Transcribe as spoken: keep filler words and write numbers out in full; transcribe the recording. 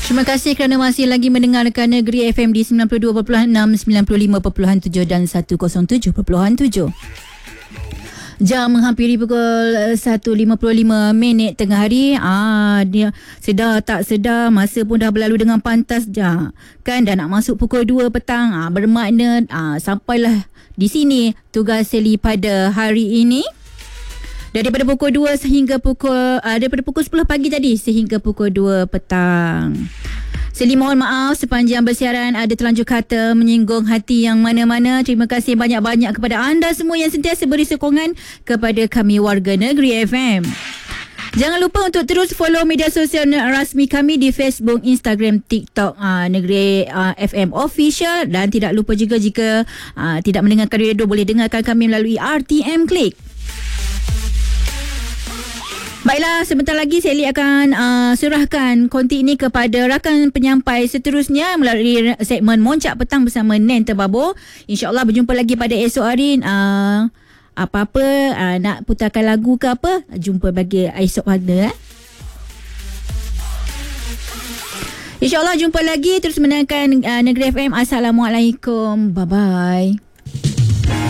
Terima kasih kerana masih lagi mendengarkan Negeri F M di sembilan puluh dua perpuluhan enam, sembilan puluh lima perpuluhan tujuh dan seratus tujuh perpuluhan tujuh. Jam menghampiri pukul satu lima puluh lima minit tengah hari. Ah, dia sedar tak sedar masa pun dah berlalu dengan pantas dah. Kan dah nak masuk pukul dua petang. Ah, bermakna ah, sampailah di sini tugas Sally pada hari ini. Daripada pukul dua sehingga pukul uh, daripada pukul sepuluh pagi tadi sehingga pukul dua petang. Sally mohon maaf sepanjang bersiaran ada terlanjur kata menyinggung hati yang mana-mana. Terima kasih banyak-banyak kepada anda semua yang sentiasa beri sokongan kepada kami warga Negeri F M. Jangan lupa untuk terus follow media sosial rasmi kami di Facebook, Instagram, TikTok uh, Negeri uh, F M Official, dan tidak lupa juga jika uh, tidak mendengarkan radio boleh dengarkan kami melalui R T M Click. Baiklah, sebentar lagi Sally akan uh, serahkan konti ini kepada rakan penyampai seterusnya melalui segmen Moncak Petang bersama Nen Terbabur. InsyaAllah berjumpa lagi pada esok hari. Uh, apa-apa, uh, nak putarkan lagu ke apa, jumpa bagi esok pada. Eh? InsyaAllah jumpa lagi. Terus mendengarkan uh, Negeri F M. Assalamualaikum. Bye-bye.